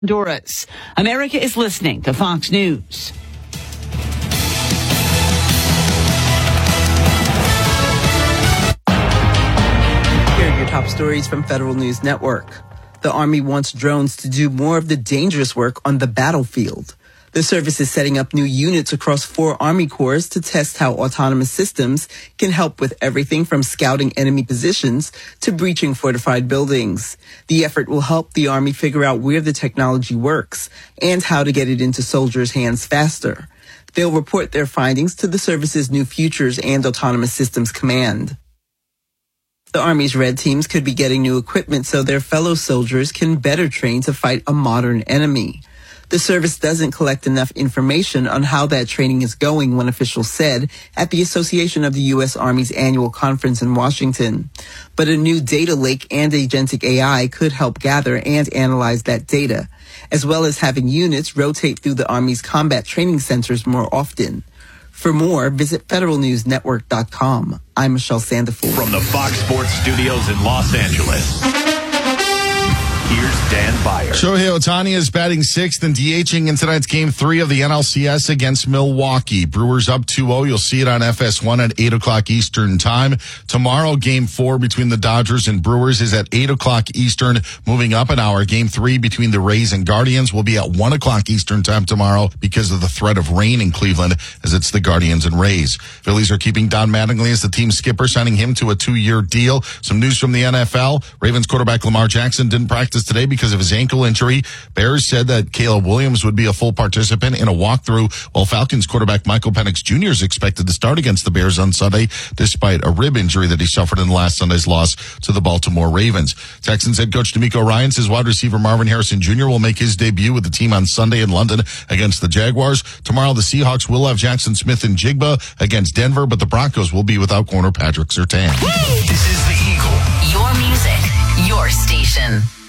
Honduras. America is listening to Fox News. Here are your top stories from Federal News Network. The Army wants drones to do more of the dangerous work on the battlefield. The service is setting up new units across 4 Army Corps to test how autonomous systems can help with everything from scouting enemy positions to breaching fortified buildings. The effort will help the Army figure out where the technology works and how to get it into soldiers' hands faster. They'll report their findings to the service's New Futures and Autonomous Systems Command. The Army's Red Teams could be getting new equipment so their fellow soldiers can better train to fight a modern enemy. The service doesn't collect enough information on how that training is going, one official said at the Association of the U.S. Army's annual conference in Washington. But a new data lake and agentic AI could help gather and analyze that data, as well as having units rotate through the Army's combat training centers more often. For more, visit federalnewsnetwork.com. I'm Michelle Sandiford. From the Fox Sports Studios in Los Angeles, here's Dan Byer. Shohei Ohtani is batting 6th and DHing in tonight's Game 3 of the NLCS against Milwaukee. Brewers up 2-0. You'll see it on FS1 at 8 o'clock Eastern Time. Tomorrow, Game 4 between the Dodgers and Brewers is at 8 o'clock Eastern, moving up an hour. Game 3 between the Rays and Guardians will be at 1 o'clock Eastern Time tomorrow because of the threat of rain in Cleveland, as it's the Guardians and Rays. Phillies are keeping Don Mattingly as the team skipper, signing him to a 2-year deal. Some news from the NFL. Ravens quarterback Lamar Jackson didn't practice today because of his ankle injury. Bears said that Caleb Williams would be a full participant in a walkthrough, while Falcons quarterback Michael Penix Jr. is expected to start against the Bears on Sunday, despite a rib injury that he suffered in last Sunday's loss to the Baltimore Ravens. Texans head coach DeMeco Ryans says wide receiver Marvin Harrison Jr. will make his debut with the team on Sunday in London against the Jaguars. Tomorrow, the Seahawks will have Jackson Smith and Jigba against Denver, but the Broncos will be without corner Patrick Surtain. This is the Eagle. Your music, your station.